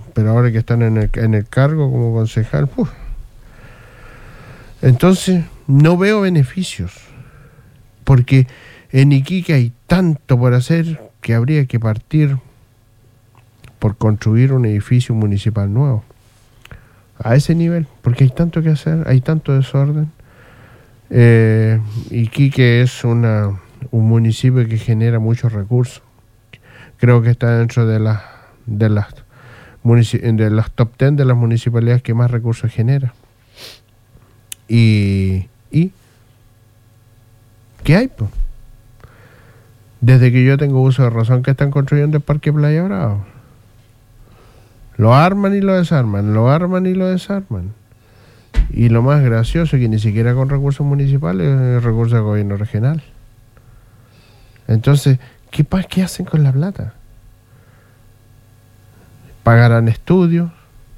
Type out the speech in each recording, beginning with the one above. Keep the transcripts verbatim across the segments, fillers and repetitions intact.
pero ahora que están en el, en el cargo como concejal, uf. Entonces no veo beneficios, porque en Iquique hay tanto por hacer que habría que partir por construir un edificio municipal nuevo a ese nivel, porque hay tanto que hacer, hay tanto desorden. eh, Iquique es una un municipio que genera muchos recursos. Creo que está dentro de las de las munici- de las top ten de las municipalidades que más recursos genera. Y y ¿qué hay, pues? Desde que yo tengo uso de razón, que están construyendo el Parque Playa Bravo. Lo arman y lo desarman, lo arman y lo desarman. Y lo más gracioso es que ni siquiera con recursos municipales, es recursos de gobierno regional. Entonces, ¿qué, pa- qué hacen con la plata? Pagarán estudios,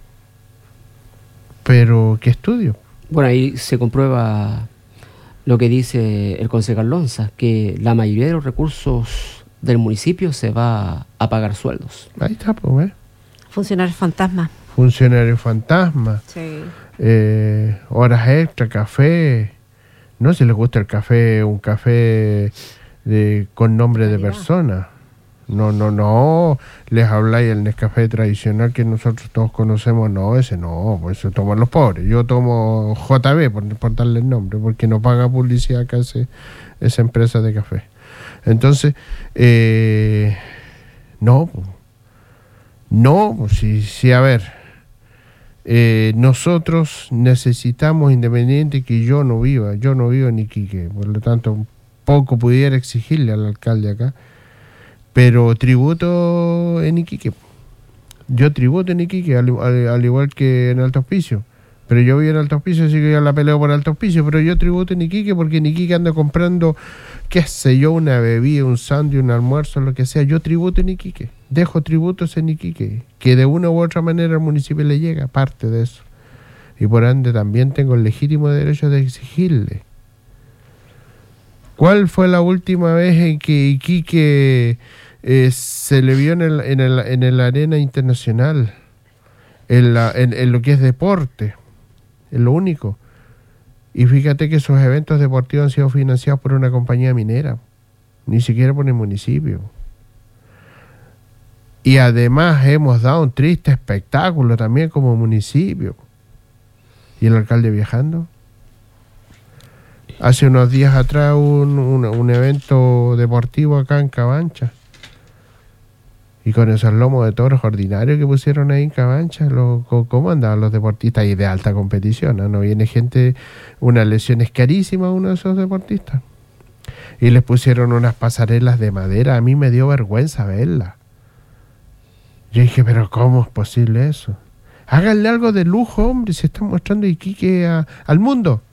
pero ¿qué estudios? Bueno, ahí se comprueba lo que dice el concejal Lonza, que la mayoría de los recursos del municipio se va a pagar sueldos. Ahí está, pues, ¿eh? Funcionarios fantasma. Funcionarios fantasma, Sí. eh, horas extra, café. No, si les gusta el café, un café de, con nombre de persona. No, no, no. Les habláis el Nescafé tradicional que nosotros todos conocemos. No, ese no, pues eso toman los pobres. Yo tomo J B, por, por darle el nombre, porque no paga publicidad acá ese, esa empresa de café. Entonces, eh, no, pues, no, pues sí, sí, a ver, eh, nosotros necesitamos, independiente que yo no viva, yo no vivo en Iquique, por lo tanto, poco pudiera exigirle al alcalde acá, pero tributo en Iquique. Yo tributo en Iquique, al, al, al igual que en Alto Hospicio, pero yo vivo en Alto Hospicio, así que yo la peleo por Alto Hospicio, pero yo tributo en Iquique porque en Iquique ando comprando, qué sé yo, una bebida, un sándwich, un almuerzo, lo que sea. Yo tributo en Iquique, dejo tributos en Iquique, que de una u otra manera al municipio le llega parte de eso, y por ende también tengo el legítimo derecho de exigirle. ¿Cuál fue la última vez en que Iquique eh, se le vio en el, en el, en el arena internacional, en, la, en, en lo que es deporte? Es lo único. Y fíjate que esos eventos deportivos han sido financiados por una compañía minera, ni siquiera por el municipio. Y además hemos dado un triste espectáculo también como municipio. ¿Y el alcalde viajando? Hace unos días atrás un, un, un evento deportivo acá en Cabancha. Y con esos lomos de toros ordinarios que pusieron ahí en Cabancha, lo, ¿cómo andaban los deportistas? Y de alta competición, ¿no? No viene gente, unas lesiones carísimas a uno de esos deportistas. Y les pusieron unas pasarelas de madera, a mí me dio vergüenza verlas. Yo dije, pero ¿cómo es posible eso? Háganle algo de lujo, hombre, se están mostrando Iquique a, al mundo.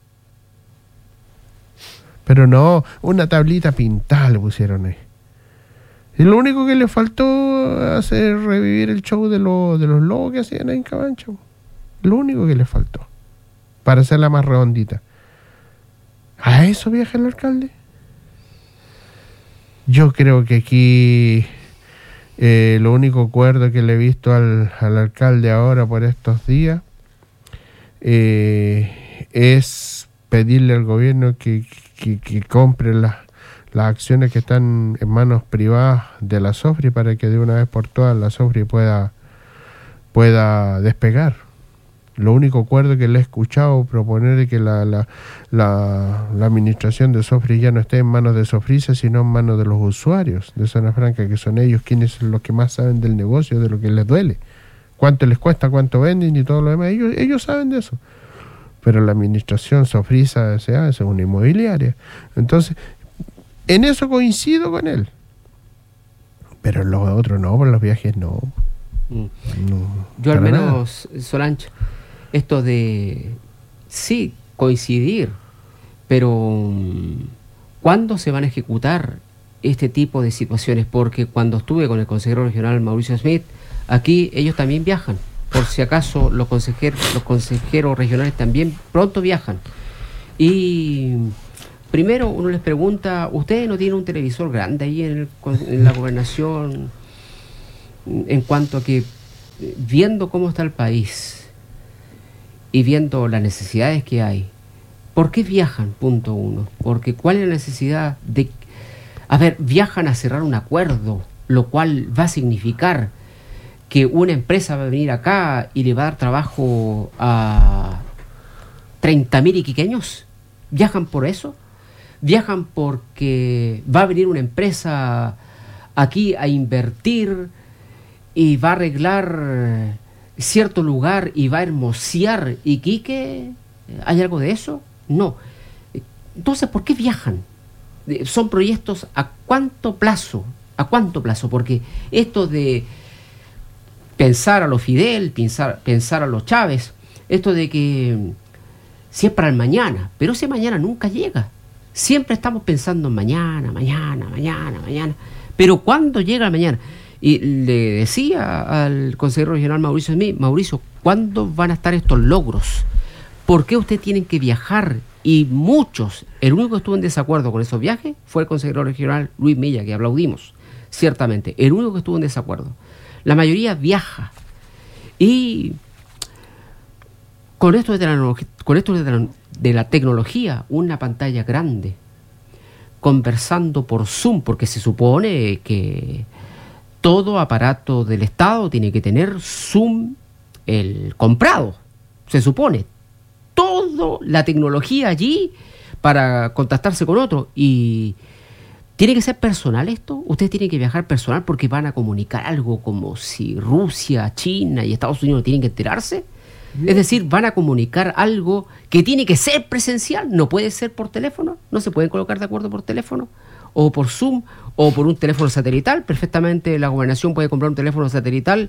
Pero no, una tablita pintada le pusieron ahí. Y lo único que le faltó hacer revivir el show de, lo, de los lobos que hacían ahí en Cabancha. Lo único que le faltó. Para hacerla más redondita. ¿A eso viaja el alcalde? Yo creo que aquí eh, lo único acuerdo que le he visto al, al alcalde ahora por estos días eh, es pedirle al gobierno que, que, que compre las las acciones que están en manos privadas de la SOFRI para que de una vez por todas la SOFRI pueda, pueda despegar. Lo único acuerdo que le he escuchado proponer es que la, la, la, la administración de SOFRI ya no esté en manos de Sofrisa, sino en manos de los usuarios de Zona Franca, que son ellos quienes son los que más saben del negocio, de lo que les duele, cuánto les cuesta, cuánto venden y todo lo demás. Ellos, ellos saben de eso. Pero la administración Sofrisa S A es una inmobiliaria. Entonces, en eso coincido con él. Pero en los otros no, por los viajes no. Mm. no Yo al menos, nada. Solange, esto de sí coincidir, pero ¿cuándo se van a ejecutar este tipo de situaciones? Porque cuando estuve con el consejero regional Mauricio Smith, aquí ellos también viajan. Por si acaso los consejeros, los consejeros regionales también pronto viajan. Y primero uno les pregunta, ¿ustedes no tienen un televisor grande ahí en, el, en la gobernación? En cuanto a que viendo cómo está el país y viendo las necesidades que hay, ¿por qué viajan? Punto uno. Porque ¿cuál es la necesidad de... A ver, viajan a cerrar un acuerdo, lo cual va a significar que una empresa va a venir acá y le va a dar trabajo a treinta mil iquiqueños. ¿Viajan por eso? ¿Viajan porque va a venir una empresa aquí a invertir y va a arreglar cierto lugar y va a hermosear Iquique? ¿Hay algo de eso? No. Entonces, ¿por qué viajan? Son proyectos a cuánto plazo, a cuánto plazo, porque esto de pensar a los Fidel, pensar, pensar a los Chávez, esto de que si es para el mañana, pero ese mañana nunca llega. Siempre estamos pensando en mañana, mañana, mañana, mañana, pero ¿cuándo llega el mañana? Y le decía al consejero regional Mauricio Smith, Mauricio, ¿cuándo van a estar estos logros? ¿Por qué ustedes tienen que viajar? Y muchos, el único que estuvo en desacuerdo con esos viajes fue el consejero regional Luis Milla, que aplaudimos, ciertamente, el único que estuvo en desacuerdo. La mayoría viaja. Y con esto de la, con esto de la, de la tecnología, una pantalla grande, conversando por Zoom, porque se supone que todo aparato del Estado tiene que tener Zoom el comprado, se supone. Toda la tecnología allí para contactarse con otro. Y tiene que ser personal esto. Ustedes tienen que viajar personal porque van a comunicar algo como si Rusia, China y Estados Unidos tienen que enterarse. Bien. Es decir, van a comunicar algo que tiene que ser presencial. No puede ser por teléfono. No se pueden colocar de acuerdo por teléfono o por Zoom o por un teléfono satelital. Perfectamente la gobernación puede comprar un teléfono satelital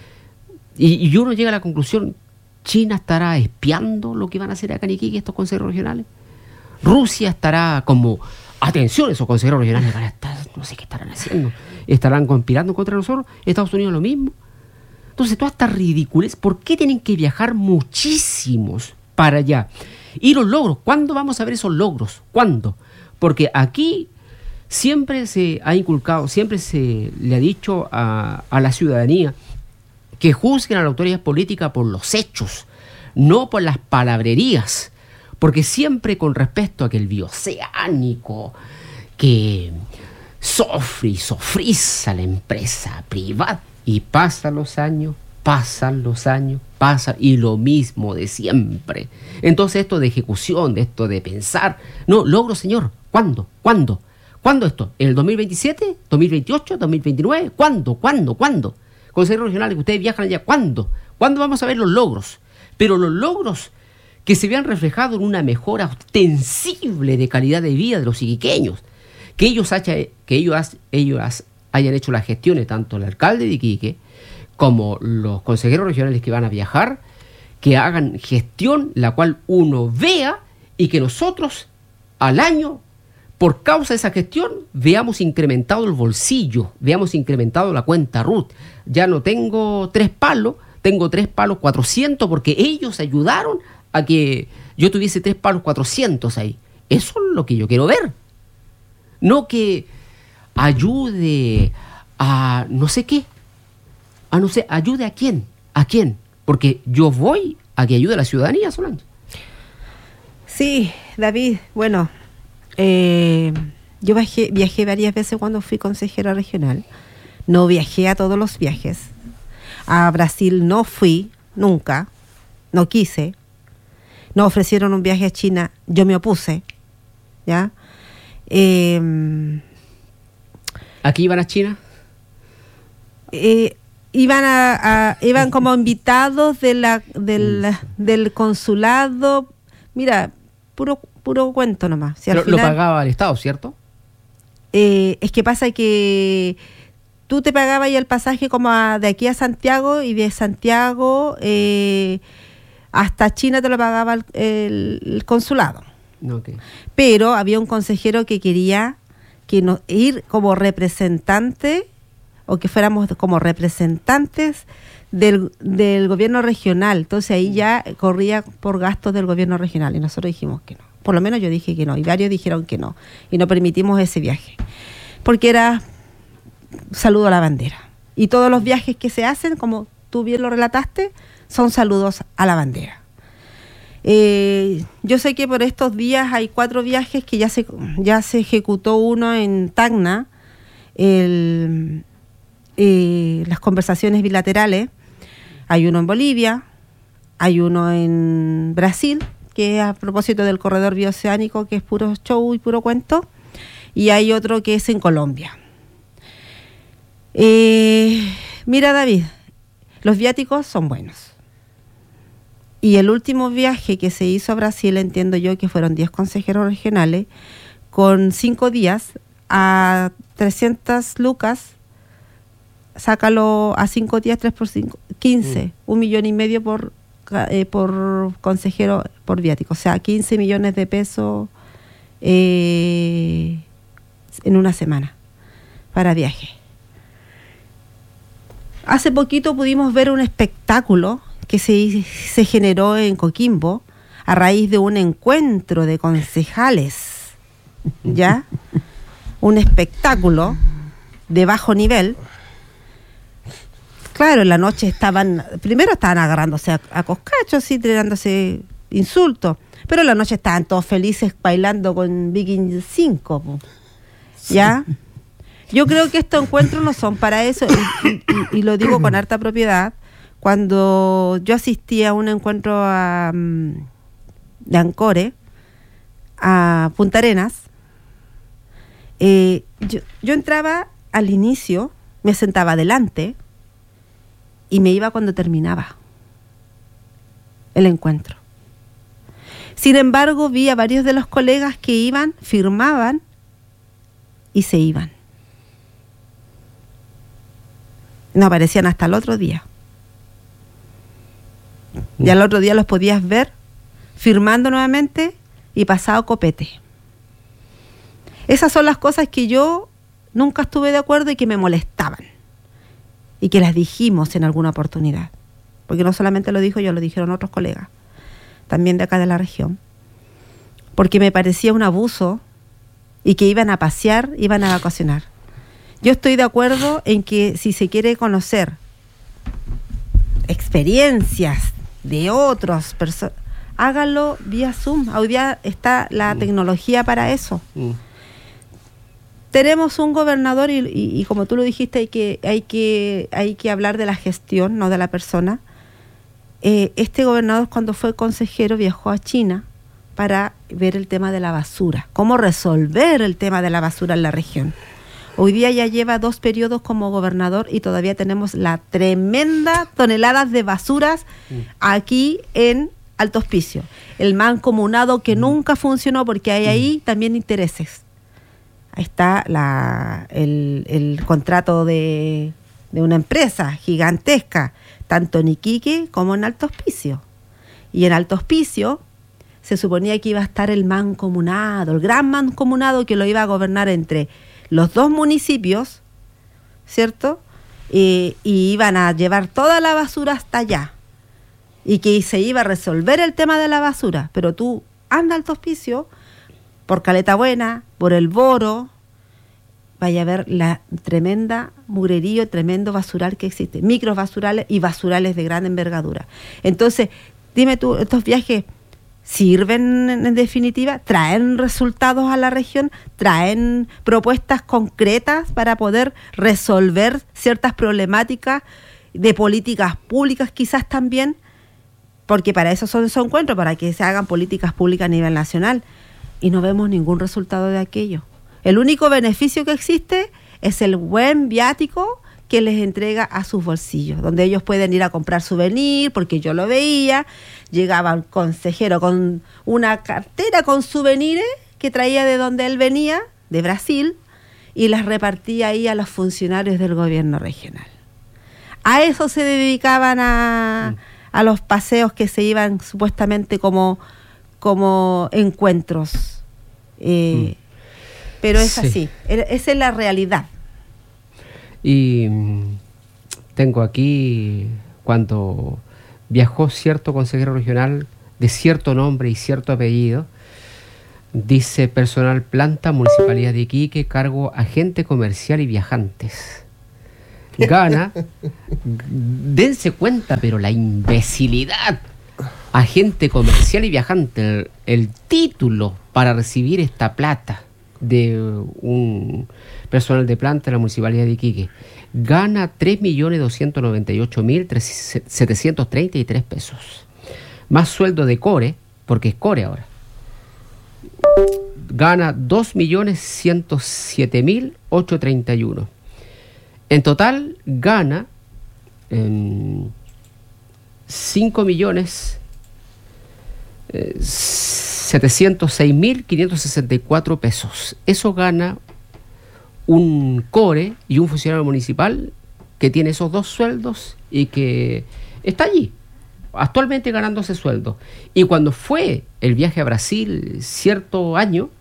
y, y uno llega a la conclusión: China estará espiando lo que van a hacer acá en Iquique estos consejeros regionales. Rusia estará como, atención, esos consejeros regionales van a estar, no sé qué estarán haciendo, estarán conspirando contra nosotros. Estados Unidos lo mismo. Entonces, todas estas ridiculez, ¿por qué tienen que viajar muchísimos para allá? Y los logros, ¿cuándo vamos a ver esos logros? ¿Cuándo? Porque aquí siempre se ha inculcado, siempre se le ha dicho a, a la ciudadanía que juzguen a la autoridad política por los hechos, no por las palabrerías, porque siempre con respecto a que el bioceánico, que sofre y sofriza la empresa privada, y pasan los años, pasan los años, pasan, y lo mismo de siempre. Entonces esto de ejecución, de esto de pensar, no, logro, señor, ¿cuándo? ¿Cuándo? ¿Cuándo esto? ¿En el dos mil veintisiete? ¿dos mil veintiocho? ¿dos mil veintinueve? ¿Cuándo? ¿Cuándo? ¿Cuándo? Consejeros regionales, que ustedes viajan allá, ¿cuándo? ¿Cuándo vamos a ver los logros? Pero los logros que se vean reflejados en una mejora ostensible de calidad de vida de los iquiqueños, que ellos, hacha, que ellos, ellos hayan hecho las gestiones, tanto el alcalde de Iquique como los consejeros regionales que van a viajar, que hagan gestión la cual uno vea y que nosotros al año, por causa de esa gestión, veamos incrementado el bolsillo, veamos incrementado la cuenta R U T. Ya no tengo tres palos, tengo tres palos cuatrocientos, porque ellos ayudaron a que yo tuviese tres palos cuatrocientos ahí. Eso es lo que yo quiero ver. No que ayude a no sé qué, a no sé, ayude a quién, a quién, porque yo voy a que ayude a la ciudadanía, Solange. Sí, David, bueno... Eh, yo viajé, viajé varias veces cuando fui consejera regional. No viajé a todos los viajes. A Brasil no fui, nunca. No quise. Nos ofrecieron un viaje a China, yo me opuse. ¿Ya? Eh, ¿Aquí iban a China? Eh, iban a, a iban como invitados de la, del, del consulado. Mira, puro puro cuento nomás. Si al lo, final, lo pagaba el Estado, ¿cierto? Eh, es que pasa que tú te pagabas ya el pasaje como a, de aquí a Santiago, y de Santiago eh, hasta China te lo pagaba el, el, el consulado. Okay. Pero había un consejero que quería que nos, ir como representante, o que fuéramos como representantes del, del gobierno regional. Entonces ahí ya corría por gastos del gobierno regional, y nosotros dijimos que no. Por lo menos yo dije que no, y varios dijeron que no, y no permitimos ese viaje, porque era saludo a la bandera. Y todos los viajes que se hacen, como tú bien lo relataste, son saludos a la bandera. Eh, yo sé que por estos días hay cuatro viajes que ya se, ya se ejecutó uno en Tacna, el, eh, las conversaciones bilaterales, hay uno en Bolivia, hay uno en Brasil, que es a propósito del corredor bioceánico, que es puro show y puro cuento, y hay otro que es en Colombia. Eh, mira, David, los viáticos son buenos. Y el último viaje que se hizo a Brasil, entiendo yo que fueron diez consejeros regionales, con cinco días a trescientas lucas, sácalo a cinco días, tres por cinco, quince, mm. un millón y medio por, eh, por consejero por viático, o sea, quince millones de pesos eh, en una semana para viaje. Hace poquito pudimos ver un espectáculo que se, se generó en Coquimbo a raíz de un encuentro de concejales, ¿ya? Un espectáculo de bajo nivel. Claro, en la noche estaban, primero estaban agarrándose a, a coscachos y tirándose insultos, pero en la noche estaban todos felices bailando con Viking cinco, ¿ya? Yo creo que estos encuentros no son para eso, y, y, y lo digo con harta propiedad. Cuando yo asistí a un encuentro a, de Ancore, a Punta Arenas, eh, yo, yo entraba al inicio, me sentaba adelante y me iba cuando terminaba el encuentro. Sin embargo, vi a varios de los colegas que iban, firmaban y se iban. No aparecían hasta el otro día. Y al otro día los podías ver firmando nuevamente y pasado copete. Esas son las cosas que yo nunca estuve de acuerdo y que me molestaban. Y que las dijimos en alguna oportunidad. Porque no solamente lo dijo yo, lo dijeron otros colegas, también de acá de la región. Porque me parecía un abuso y que iban a pasear, iban a vacacionar. Yo estoy de acuerdo en que si se quiere conocer experiencias de otras personas, hágalo vía Zoom. Hoy día está la mm. tecnología para eso. Mm. Tenemos un gobernador y, y, y como tú lo dijiste, hay que, hay que, hay que hablar de la gestión, no de la persona. Eh, este gobernador, cuando fue consejero, viajó a China para ver el tema de la basura, cómo resolver el tema de la basura en la región. Hoy día ya lleva dos periodos como gobernador y todavía tenemos la tremenda toneladas de basuras aquí en Alto Hospicio. El mancomunado que nunca funcionó porque hay ahí también intereses. Ahí está la, el, el contrato de, de una empresa gigantesca, tanto en Iquique como en Alto Hospicio. Y en Alto Hospicio se suponía que iba a estar el mancomunado, el gran mancomunado que lo iba a gobernar entre los dos municipios, ¿cierto? Eh, y iban a llevar toda la basura hasta allá. Y que se iba a resolver el tema de la basura. Pero tú anda al Alto Hospicio, por Caleta Buena, por el Boro, vaya a ver la tremenda mugrerío, tremendo basural que existe. Micros basurales y basurales de gran envergadura. Entonces, dime tú, estos viajes ¿sirven en definitiva? ¿Traen resultados a la región? ¿Traen propuestas concretas para poder resolver ciertas problemáticas de políticas públicas quizás también? Porque para eso son esos encuentros, para que se hagan políticas públicas a nivel nacional. Y no vemos ningún resultado de aquello. El único beneficio que existe es el buen viático que les entrega a sus bolsillos, donde ellos pueden ir a comprar souvenir, porque yo lo veía, llegaba un consejero con una cartera con souvenirs que traía de donde él venía, de Brasil, y las repartía ahí a los funcionarios del gobierno regional. A eso se dedicaban a, a los paseos que se iban supuestamente como, como encuentros. Eh, mm. Pero es sí. así, esa es la realidad. Y tengo aquí, cuando viajó cierto consejero regional de cierto nombre y cierto apellido, dice: personal planta, Municipalidad de Iquique, cargo agente comercial y viajantes. gana, dense cuenta, pero la imbecilidad, agente comercial y viajante, el, el título para recibir esta plata de un personal de planta de la Municipalidad de Iquique, gana tres millones doscientos noventa y ocho mil setecientos treinta y tres pesos. Más sueldo de core, porque es core ahora, gana dos millones ciento siete mil ochocientos treinta y uno. En total gana eh, cinco millones setecientos seis mil quinientos sesenta y cuatro pesos. Eso gana un core y un funcionario municipal que tiene esos dos sueldos y que está allí, actualmente ganando ese sueldo. Y cuando fue el viaje a Brasil cierto año,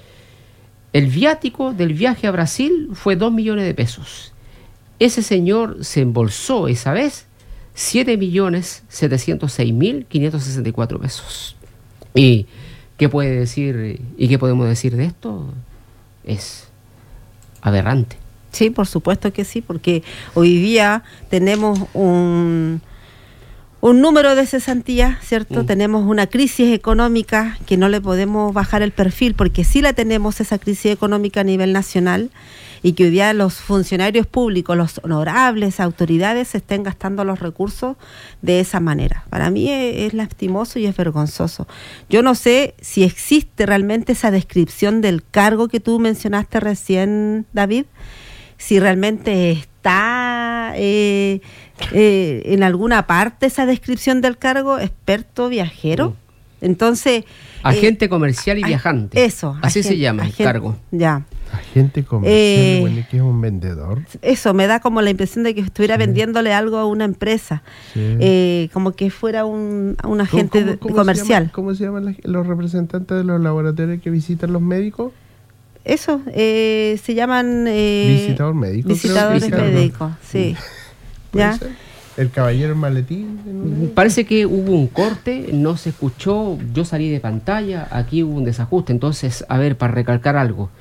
el viático del viaje a Brasil fue dos millones de pesos. Ese señor se embolsó esa vez siete millones setecientos seis mil quinientos sesenta y cuatro pesos. ¿Y qué puede decir y qué podemos decir de esto? Es aberrante. Sí, por supuesto que sí, porque hoy día tenemos un, un número de cesantía, ¿cierto? Mm. Tenemos una crisis económica que no le podemos bajar el perfil, porque sí la tenemos, esa crisis económica a nivel nacional, y que hoy día los funcionarios públicos, los honorables autoridades, se estén gastando los recursos de esa manera. Para mí es, es lastimoso y es vergonzoso. Yo no sé si existe realmente esa descripción del cargo que tú mencionaste recién, David, si realmente está eh, eh, en alguna parte esa descripción del cargo, experto viajero. Entonces... Agente eh, comercial y viajante. Eso. Así agente, se llama agente, el cargo. Ya. Agente comercial, eh, bueno, que es un vendedor. Eso, me da como la impresión de que estuviera sí. vendiéndole algo a una empresa. Sí. Eh, como que fuera un, un agente ¿Cómo, cómo comercial. Se llama, ¿Cómo se llaman los representantes de los laboratorios que visitan los médicos? Eso, eh, se llaman... Eh, visitador médico. Visitadores médicos, sí. ¿Ya? El caballero en maletín. Parece que hubo un corte, no se escuchó, yo salí de pantalla, aquí hubo un desajuste. Entonces, a ver, para recalcar algo,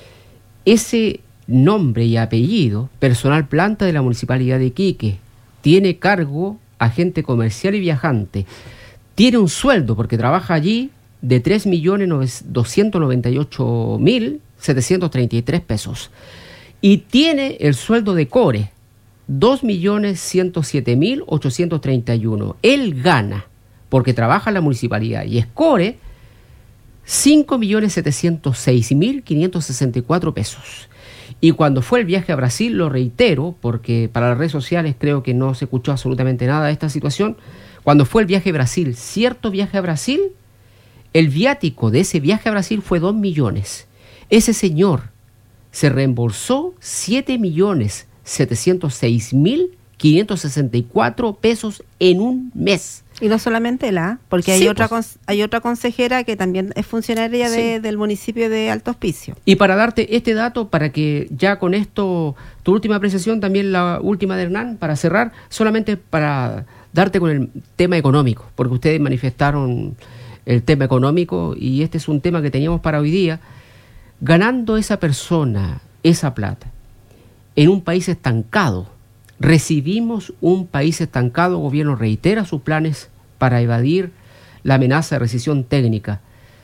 ese nombre y apellido, personal planta de la Municipalidad de Iquique, tiene cargo agente comercial y viajante, tiene un sueldo porque trabaja allí de tres millones doscientos noventa y ocho mil setecientos treinta y tres pesos, y tiene el sueldo de core dos millones ciento siete mil ochocientos treinta y uno. Él gana, porque trabaja en la municipalidad, y es core, cinco millones setecientos seis mil quinientos sesenta y cuatro pesos. Y cuando fue el viaje a Brasil, lo reitero, porque para las redes sociales creo que no se escuchó absolutamente nada de esta situación, cuando fue el viaje a Brasil, cierto viaje a Brasil, el viático de ese viaje a Brasil fue dos millones. Ese señor se reembolsó siete millones setecientos seis mil quinientos sesenta y cuatro pesos en un mes. Y no solamente la, porque hay sí, otra pues. hay otra consejera que también es funcionaria sí. de, del municipio de Alto Hospicio. Y para darte este dato, para que ya con esto, tu última apreciación, también la última de Hernán, para cerrar, solamente para darte con el tema económico, porque ustedes manifestaron el tema económico y este es un tema que teníamos para hoy día. Ganando esa persona esa plata en un país estancado, recibimos un país estancado, el gobierno reitera sus planes para evadir la amenaza de recesión técnica.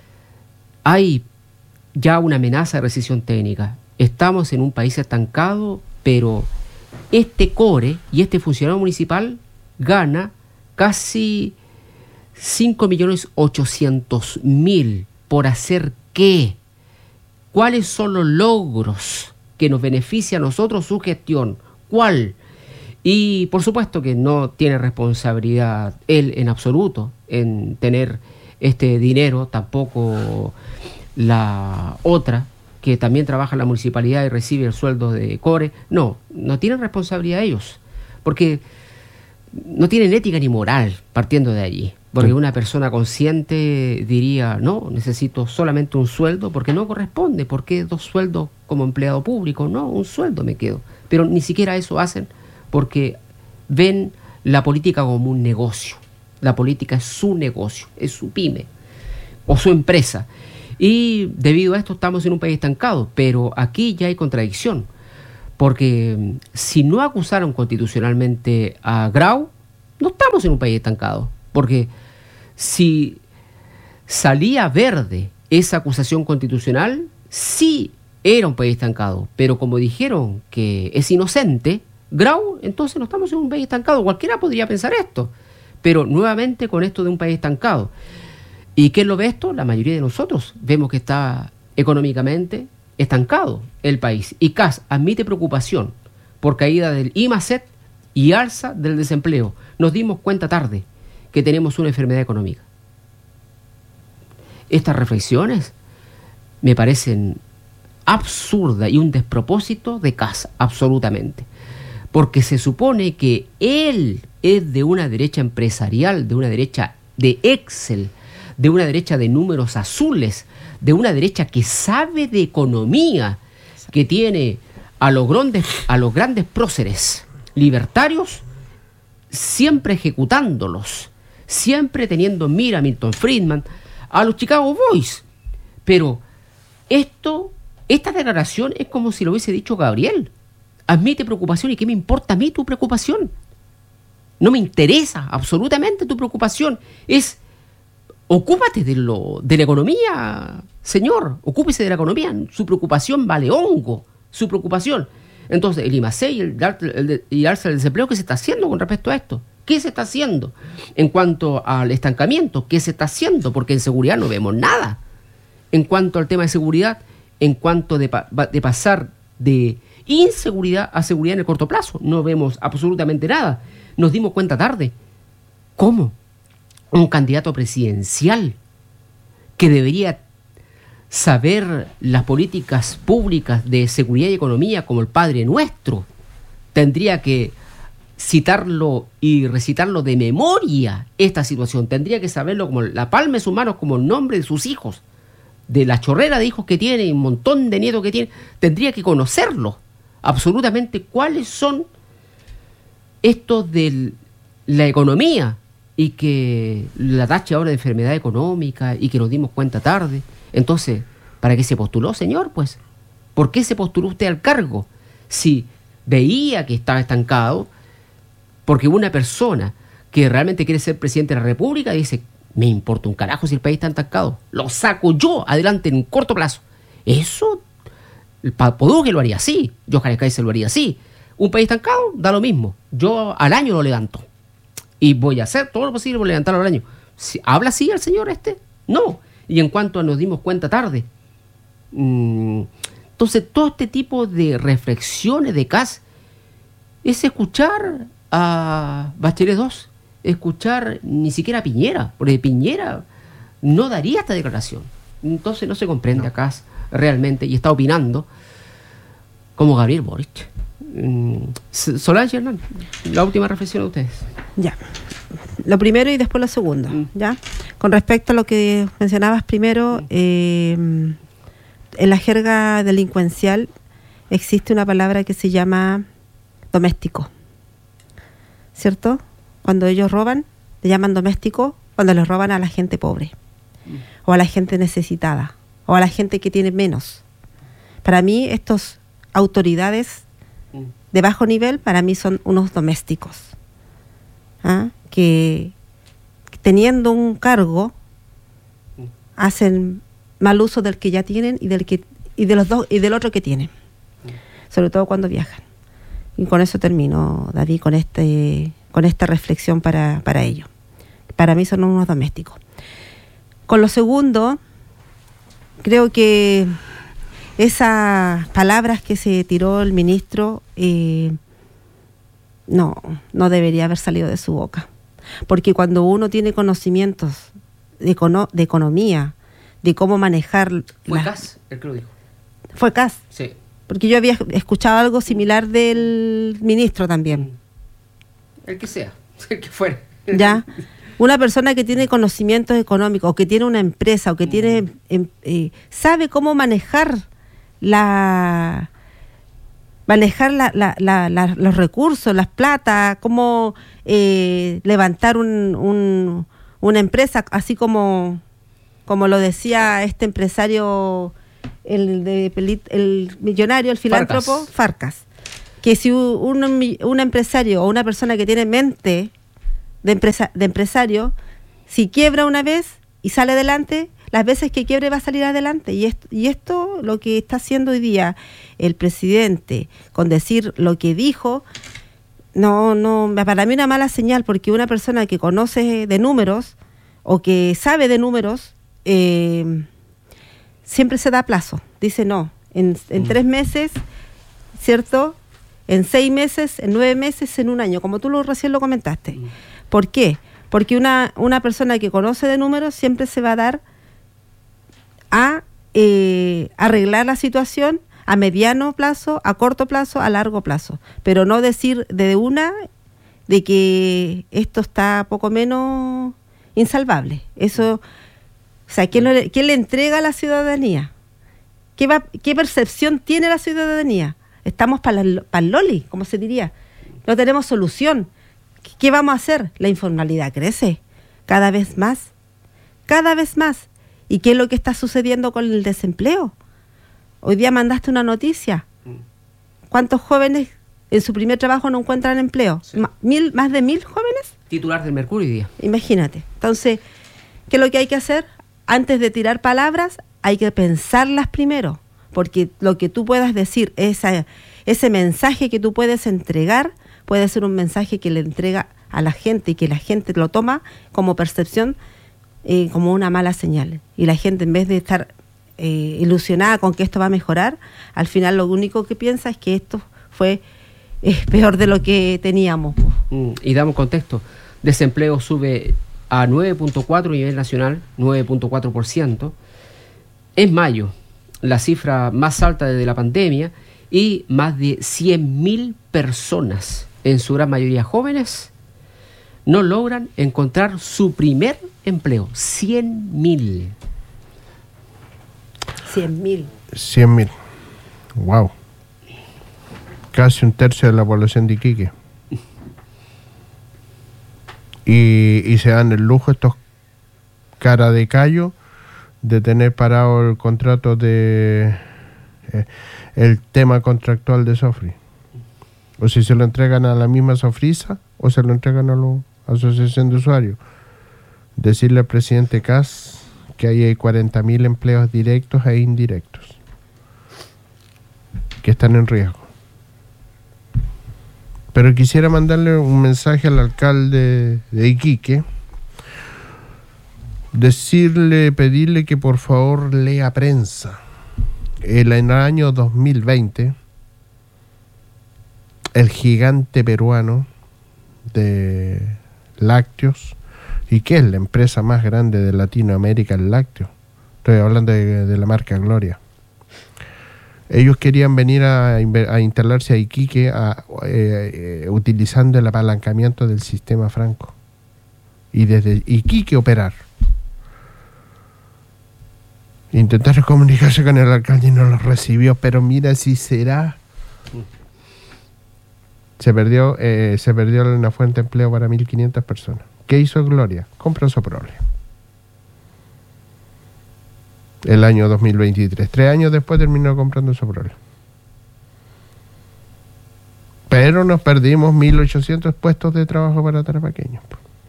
Hay ya una amenaza de recesión técnica. Estamos en un país estancado, pero este core y este funcionario municipal gana casi cinco millones ochocientos mil. ¿Por hacer qué? ¿Cuáles son los logros que nos beneficia a nosotros su gestión? ¿Cuál? Y por supuesto que no tiene responsabilidad él en absoluto en tener este dinero, tampoco la otra que también trabaja en la municipalidad y recibe el sueldo de core. No, no tienen responsabilidad ellos, porque no tienen ética ni moral partiendo de allí. Porque una persona consciente diría, no, necesito solamente un sueldo porque no corresponde. ¿Por qué dos sueldos como empleado público? No, un sueldo me quedo. Pero ni siquiera eso hacen porque ven la política como un negocio. La política es su negocio, es su pyme o su empresa. Y debido a esto estamos en un país estancado, pero aquí ya hay contradicción. Porque si no acusaron constitucionalmente a Grau, no estamos en un país estancado. Porque si salía verde esa acusación constitucional, sí era un país estancado. Pero como dijeron que es inocente Grau, entonces no estamos en un país estancado. Cualquiera podría pensar esto. Pero nuevamente con esto de un país estancado. ¿Y quién lo ve esto? La mayoría de nosotros vemos que está económicamente estancado el país. Y C A S admite preocupación por caída del I M A C E T y alza del desempleo. Nos dimos cuenta tarde que tenemos una enfermedad económica. Estas reflexiones me parecen absurdas y un despropósito de C A S, absolutamente. Porque se supone que él es de una derecha empresarial, de una derecha de Excel, de una derecha de números azules, de una derecha que sabe de economía, que tiene a los grandes, a los grandes próceres libertarios siempre ejecutándolos, siempre teniendo en mira a Milton Friedman, a los Chicago Boys. Pero esto, esta declaración es como si lo hubiese dicho Gabriel. Admite preocupación, ¿y qué me importa a mí tu preocupación? No me interesa absolutamente tu preocupación. Es, ocúpate de, lo, de la economía, señor, ocúpese de la economía. Su preocupación vale hongo, su preocupación. Entonces, el I M A C E y el, el, el alza del desempleo, ¿qué se está haciendo con respecto a esto? ¿Qué se está haciendo? En cuanto al estancamiento, ¿qué se está haciendo? Porque en seguridad no vemos nada. En cuanto al tema de seguridad, en cuanto de, de pasar de inseguridad a seguridad en el corto plazo, no vemos absolutamente nada. Nos dimos cuenta tarde. ¿Cómo? Un candidato presidencial que debería saber las políticas públicas de seguridad y economía como el Padre Nuestro, tendría que citarlo y recitarlo de memoria esta situación, tendría que saberlo como la palma de sus manos, como el nombre de sus hijos, de la chorrera de hijos que tiene y un montón de nietos que tiene, tendría que conocerlo absolutamente cuáles son estos de la economía, y que la tacha ahora de enfermedad económica y que nos dimos cuenta tarde. Entonces, ¿para qué se postuló, señor? Pues, ¿por qué se postuló usted al cargo? Si veía que estaba estancado, porque una persona que realmente quiere ser presidente de la República dice, me importa un carajo si el país está estancado, lo saco yo adelante en un corto plazo. Eso, el Papoduque lo haría así, Johannes Kaiser lo haría así. Un país estancado, da lo mismo. Yo al año lo levanto. Y voy a hacer todo lo posible por levantarlo al año. ¿Habla así el señor este? No. Y en cuanto a nos dimos cuenta tarde. Mmm, entonces, todo este tipo de reflexiones de C A S es escuchar a Bachelet dos, escuchar ni siquiera a Piñera, porque Piñera no daría esta declaración. Entonces no se comprende no. a C A S realmente, y está opinando como Gabriel Boric. Solange, Hernán, la última reflexión de ustedes. Ya, lo primero y después lo segundo. Mm. Ya, con respecto a lo que mencionabas primero, mm. eh, en la jerga delincuencial existe una palabra que se llama doméstico, ¿cierto? Cuando ellos roban, le llaman doméstico cuando les roban a la gente pobre, mm. o a la gente necesitada, o a la gente que tiene menos. Para mí, estas autoridades de bajo nivel, para mí son unos domésticos, ¿ah? que teniendo un cargo hacen mal uso del que ya tienen y del que y de los dos y del otro que tienen, sobre todo cuando viajan. Y con eso termino, David, con este con esta reflexión para, para ello. Para mí son unos domésticos. Con lo segundo, creo que esas palabras que se tiró el ministro eh, no, no debería haber salido de su boca. Porque cuando uno tiene conocimientos de, econo- de economía, de cómo manejar... Fue la... C A S el que lo dijo. Fue C A S. Sí. Porque yo había escuchado algo similar del ministro también. El que sea, el que fuera. Ya. Una persona que tiene conocimientos económicos, o que tiene una empresa, o que mm. tiene eh, sabe cómo manejar la manejar la, la, la, la, los recursos, las plata, cómo eh, levantar un, un, una empresa, así como como lo decía este empresario, el de el millonario, el filántropo, Farcas. Farcas. que si un, un empresario o una persona que tiene mente de, empresa, de empresario, si quiebra una vez y sale adelante, las veces que quiebre va a salir adelante. Y esto, y esto lo que está haciendo hoy día el presidente, con decir lo que dijo, no, no, para mí una mala señal, porque una persona que conoce de números o que sabe de números, eh, siempre se da plazo. Dice no, en, en mm. tres meses, ¿cierto? En seis meses, en nueve meses, en un año, como tú lo recién lo comentaste. Mm. ¿Por qué? Porque una, una persona que conoce de números siempre se va a dar a eh, arreglar la situación a mediano plazo, a corto plazo, a largo plazo, pero no decir de una de que esto está poco menos insalvable. Eso, o sea, ¿quién le, quién le entrega a la ciudadanía? ¿Qué, va, ¿Qué percepción tiene la ciudadanía? Estamos para el loli, como se diría. No tenemos solución. ¿Qué vamos a hacer? La informalidad crece cada vez más, cada vez más. ¿Y qué es lo que está sucediendo con el desempleo? Hoy día mandaste una noticia. ¿Cuántos jóvenes en su primer trabajo no encuentran empleo? Sí. ¿Mil, ¿Más de mil jóvenes? Titular del Mercurio hoy día. Imagínate. Entonces, ¿qué es lo que hay que hacer? Antes de tirar palabras, hay que pensarlas primero. Porque lo que tú puedas decir, esa, ese mensaje que tú puedes entregar, puede ser un mensaje que le entrega a la gente y que la gente lo toma como percepción, eh, como una mala señal. Y la gente, en vez de estar eh, ilusionada con que esto va a mejorar, al final lo único que piensa es que esto fue eh, peor de lo que teníamos. Mm, y damos contexto. Desempleo sube a nueve punto cuatro a nivel nacional, nueve punto cuatro por ciento. Es mayo, la cifra más alta desde la pandemia, y más de cien mil personas, en su gran mayoría jóvenes, no logran encontrar su primer empleo. cien mil. cien mil. cien mil. Wow. Casi un tercio de la población de Iquique. Y, y se dan el lujo estos cara de callo de tener parado el contrato de eh, el tema contractual de Sofri. O si se lo entregan a la misma Sofrisa o se lo entregan a la asociación de usuarios. Decirle al presidente Kass que ahí hay cuarenta mil empleos directos e indirectos que están en riesgo. Pero quisiera mandarle un mensaje al alcalde de Iquique, decirle, pedirle que por favor lea prensa. En el año dos mil veinte, el gigante peruano de lácteos, y que es la empresa más grande de Latinoamérica en lácteos, estoy hablando de, de la marca Gloria, ellos querían venir a, a instalarse a Iquique a, eh, eh, utilizando el apalancamiento del sistema Franco y desde Iquique operar. Intentaron comunicarse con el alcalde y no los recibió, pero mira si será. Se perdió eh, se perdió una fuente de empleo para mil quinientas personas. ¿Qué hizo Gloria? Compró Soprole. El año dos mil veintitrés. Tres años después terminó comprando Soprole. Pero nos perdimos mil ochocientos puestos de trabajo para tarapaqueños.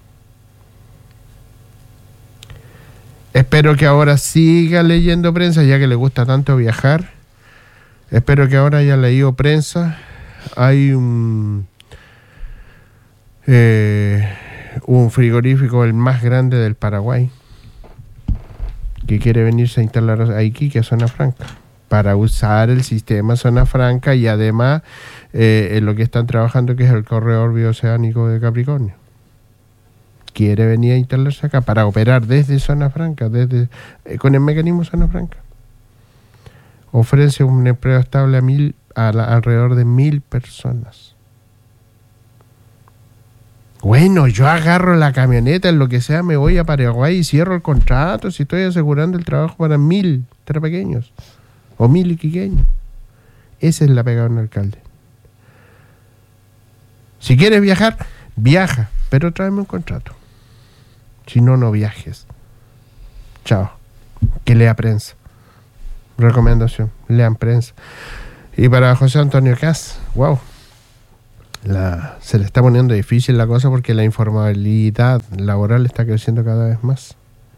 Espero que ahora siga leyendo prensa, ya que le gusta tanto viajar. Espero que ahora haya leído prensa. Hay un eh, un frigorífico, el más grande del Paraguay, que quiere venirse a instalar a Iquique, a Zona Franca, para usar el sistema Zona Franca y además eh, en lo que están trabajando, que es el corredor bioceánico de Capricornio. Quiere venir a instalarse acá para operar desde Zona Franca, desde eh, con el mecanismo Zona Franca. Ofrece un empleo estable a mil, a la, alrededor de mil personas. Bueno, yo agarro la camioneta, en lo que sea, me voy a Paraguay y cierro el contrato, si estoy asegurando el trabajo para mil tarapaqueños o mil iquiqueños. Esa es la pega de un alcalde. Si quieres viajar, viaja, pero tráeme un contrato. Si no, no viajes. Chao. Que lea prensa. Recomendación, lean prensa. Y para José Antonio Kass, wow, la, se le está poniendo difícil la cosa porque la informalidad laboral está creciendo cada vez más.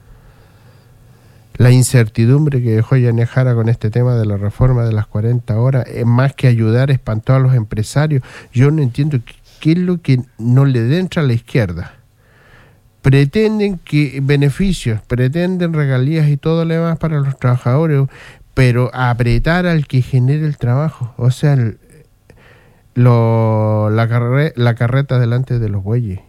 La incertidumbre que dejó Yanez Jara con este tema de la reforma de las cuarenta horas, es más que ayudar, espantó a los empresarios. Yo no entiendo qué, qué es lo que no le entra a la izquierda. Pretenden que beneficios, pretenden regalías y todo lo demás para los trabajadores, pero apretar al que genere el trabajo. O sea, el, lo, la, carre, la carreta delante de los bueyes.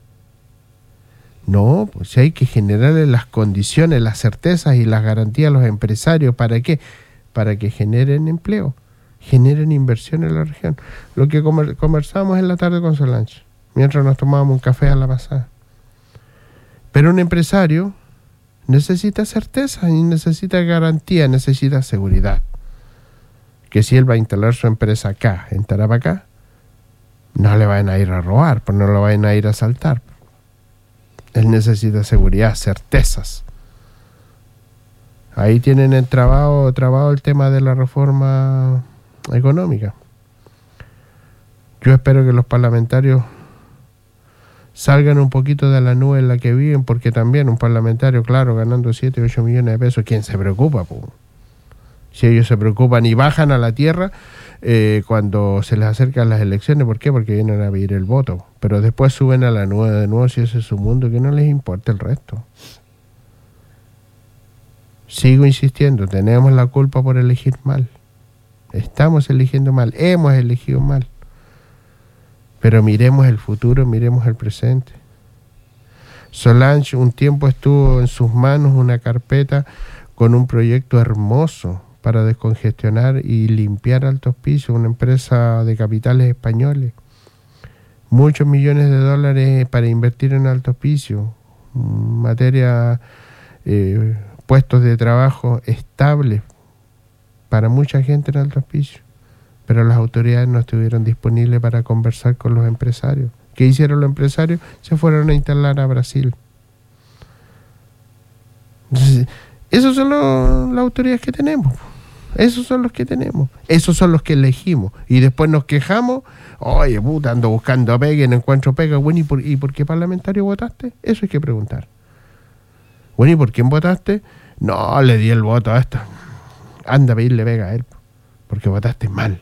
No, pues hay que generarle las condiciones, las certezas y las garantías a los empresarios. ¿Para qué? Para que generen empleo, generen inversión en la región. Lo que comer, conversamos en la tarde con Solange, mientras nos tomábamos un café a la pasada. Pero un empresario necesita certeza y necesita garantía, necesita seguridad. Que si él va a instalar su empresa acá, en Tarapacá, no le van a ir a robar, pues no lo van a ir a asaltar. Él necesita seguridad, certezas. Ahí tienen el trabajo, trabajo el tema de la reforma económica. Yo espero que los parlamentarios salgan un poquito de la nube en la que viven, porque también un parlamentario, claro, ganando siete, ocho millones de pesos, ¿quién se preocupa? Po? Si ellos se preocupan y bajan a la tierra eh, cuando se les acercan las elecciones, ¿por qué? Porque vienen a pedir el voto, pero después suben a la nube de nuevo, si ese es su mundo, que no les importa el resto. Sigo insistiendo, tenemos la culpa por elegir mal, estamos eligiendo mal, hemos elegido mal, pero miremos el futuro, miremos el presente. Solange un tiempo estuvo en sus manos una carpeta con un proyecto hermoso para descongestionar y limpiar Alto Hospicio, una empresa de capitales españoles. Muchos millones de dólares para invertir en Alto Hospicio, materia, eh, puestos de trabajo estables para mucha gente en Alto Hospicio. Pero las autoridades no estuvieron disponibles para conversar con los empresarios. ¿Qué hicieron los empresarios? Se fueron a instalar a Brasil. Entonces, esos son los, las autoridades que tenemos. Esos son los que tenemos. Esos son los que elegimos. Y después nos quejamos. Oye, puta, ando buscando pega y no encuentro pega. Bueno, ¿y por, ¿y por qué parlamentario votaste? Eso hay que preguntar. Bueno, ¿y por quién votaste? No, le di el voto a esta. Anda a pedirle pega a él, porque votaste mal.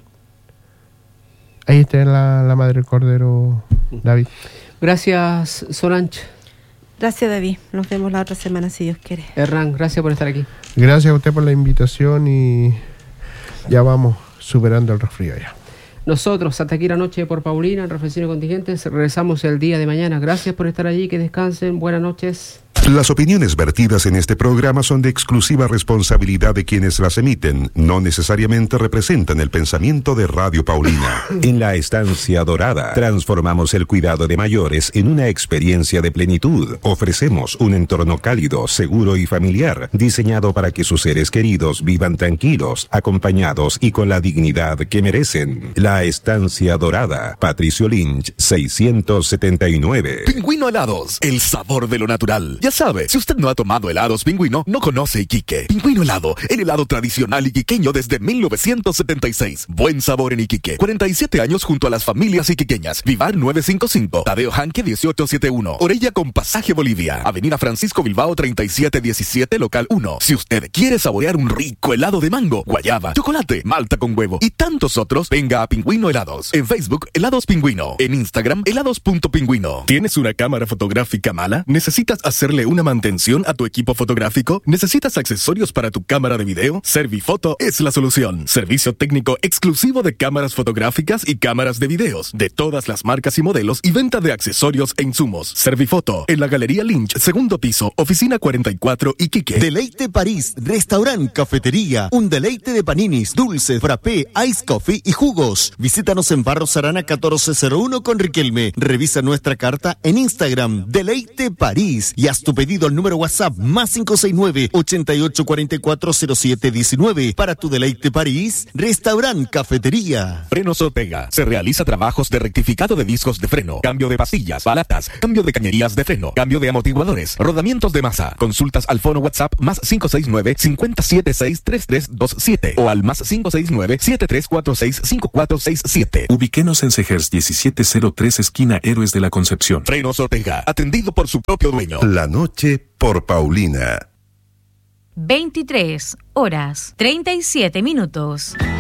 Ahí está la, la madre del cordero, David. Gracias, Solange. Gracias, David. Nos vemos la otra semana, si Dios quiere. Hernán, gracias por estar aquí. Gracias a usted por la invitación y ya vamos superando el resfrío ya. Nosotros, hasta aquí la noche por Paulina, en Reflexiones Contingentes, regresamos el día de mañana. Gracias por estar allí, que descansen, buenas noches. Las opiniones vertidas en este programa son de exclusiva responsabilidad de quienes las emiten, no necesariamente representan el pensamiento de Radio Paulina. En la Estancia Dorada, transformamos el cuidado de mayores en una experiencia de plenitud. Ofrecemos un entorno cálido, seguro y familiar, diseñado para que sus seres queridos vivan tranquilos, acompañados y con la dignidad que merecen. La Estancia Dorada, Patricio Lynch, seiscientos setenta y nueve. Pingüino Helados, el sabor de lo natural. Ya sabe, si usted no ha tomado helados Pingüino, no conoce Iquique. Pingüino Helado, el helado tradicional iquiqueño desde mil novecientos setenta y seis. Buen sabor en Iquique. cuarenta y siete años junto a las familias iquiqueñas. Vivar nueve cinco cinco. Tadeo Janque dieciocho setenta y uno. Orella con pasaje Bolivia. Avenida Francisco Bilbao treinta y siete diecisiete, local uno. Si usted quiere saborear un rico helado de mango, guayaba, chocolate, malta con huevo y tantos otros, venga a Pingüino Helados. En Facebook, Helados Pingüino. En Instagram, helados.pingüino. ¿Tienes una cámara fotográfica mala? ¿Necesitas hacerle una mantención a tu equipo fotográfico? ¿Necesitas accesorios para tu cámara de video? Servifoto es la solución. Servicio técnico exclusivo de cámaras fotográficas y cámaras de videos, de todas las marcas y modelos, y venta de accesorios e insumos. Servifoto, en la Galería Lynch, segundo piso, oficina cuarenta y cuatro, Iquique. Deleite París, restaurante, cafetería, un deleite de paninis, dulces, frappé, ice coffee y jugos. Visítanos en Barros Arana catorce cero uno con Riquelme. Revisa nuestra carta en Instagram, Deleite París, y haz tu pedido al número WhatsApp más cinco seis nueve, ocho ocho cuatro cuatro, cero siete uno nueve. Para tu deleite París, Restaurant Cafetería. Frenos Ortega. Se realiza trabajos de rectificado de discos de freno, cambio de pastillas, balatas, cambio de cañerías de freno, cambio de amortiguadores, rodamientos de masa. Consultas al fono WhatsApp más cinco seis nueve, cinco siete seis, tres tres dos siete o al más cinco seis nueve, siete tres cuatro seis, cinco cuatro seis siete. Ubiquenos en Segers diecisiete cero tres, esquina Héroes de la Concepción. Frenos Ortega, atendido por su propio dueño. La noche por Paulina. veintitrés horas, treinta y siete minutos.